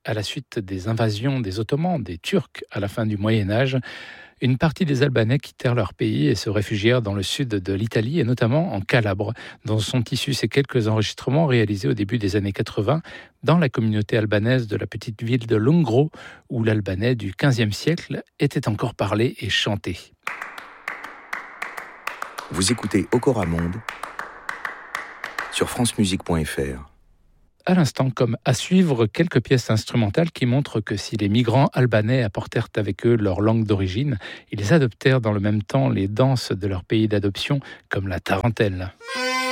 À la suite des invasions des Ottomans, des Turcs à la fin du Moyen-Âge, une partie des Albanais quittèrent leur pays et se réfugièrent dans le sud de l'Italie et notamment en Calabre, dont sont issus ces quelques enregistrements réalisés au début des années 80 dans la communauté albanaise de la petite ville de Lungro, où l'albanais du XVe siècle était encore parlé et chanté. Vous écoutez Okora Monde sur francemusique.fr. À l'instant, comme à suivre, quelques pièces instrumentales qui montrent que si les migrants albanais apportèrent avec eux leur langue d'origine, ils adoptèrent dans le même temps les danses de leur pays d'adoption, comme la tarentelle.